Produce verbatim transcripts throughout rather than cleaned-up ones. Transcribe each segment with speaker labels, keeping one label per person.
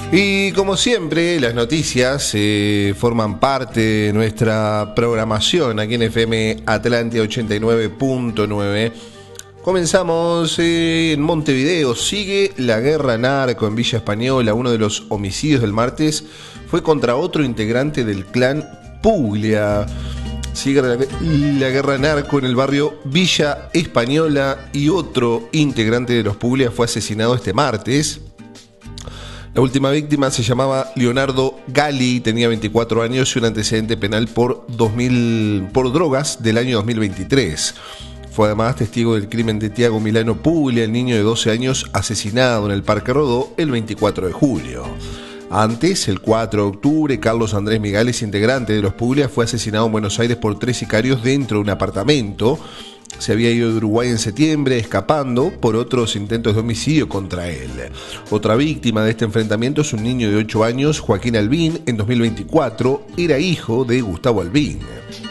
Speaker 1: Y como siempre, las noticias eh, forman parte de nuestra programación aquí en F M Atlántida ochenta y nueve punto nueve. Comenzamos eh, en Montevideo. Sigue la guerra narco en Villa Española. Uno de los homicidios del martes fue contra otro integrante del clan Puglia. Sigue la, la guerra narco en el barrio Villa Española y otro integrante de los Puglia fue asesinado este martes. La última víctima se llamaba Leonardo Gali, tenía veinticuatro años y un antecedente penal por, dos mil, por drogas del año dos mil veintitrés. Fue además testigo del crimen de Tiago Milano Puglia, el niño de doce años asesinado en el Parque Rodó el veinticuatro de julio. Antes, el cuatro de octubre, Carlos Andrés Migales, integrante de los Puglia, fue asesinado en Buenos Aires por tres sicarios dentro de un apartamento. Se había ido de Uruguay en septiembre, escapando por otros intentos de homicidio contra él. Otra víctima de este enfrentamiento es un niño de ocho años, Joaquín Albín, en dos mil veinticuatro, era hijo de Gustavo Albín.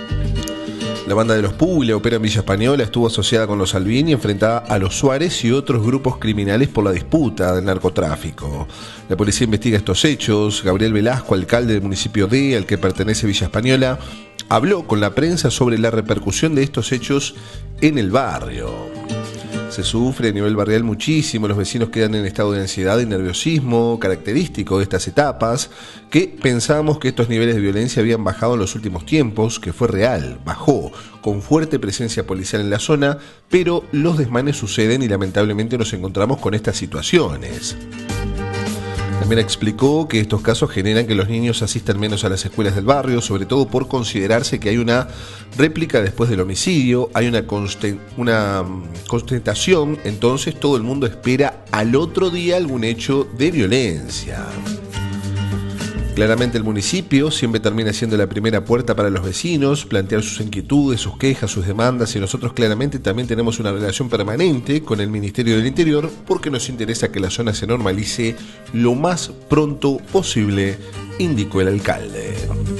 Speaker 1: La banda de los Puglia opera en Villa Española, estuvo asociada con los Albín y enfrentada a los Suárez y otros grupos criminales por la disputa del narcotráfico. La policía investiga estos hechos. Gabriel Velasco, alcalde del municipio D, al que pertenece Villa Española, habló con la prensa sobre la repercusión de estos hechos en el barrio. Se sufre a nivel barrial muchísimo, los vecinos quedan en estado de ansiedad y nerviosismo, característico de estas etapas, que pensábamos que estos niveles de violencia habían bajado en los últimos tiempos, que fue real, bajó, con fuerte presencia policial en la zona, pero los desmanes suceden y lamentablemente nos encontramos con estas situaciones. También explicó que estos casos generan que los niños asistan menos a las escuelas del barrio, sobre todo por considerarse que hay una réplica después del homicidio, hay una, consten- una constatación, entonces todo el mundo espera al otro día algún hecho de violencia. Claramente el municipio siempre termina siendo la primera puerta para los vecinos, plantear sus inquietudes, sus quejas, sus demandas, y nosotros claramente también tenemos una relación permanente con el Ministerio del Interior porque nos interesa que la zona se normalice lo más pronto posible, indicó el alcalde.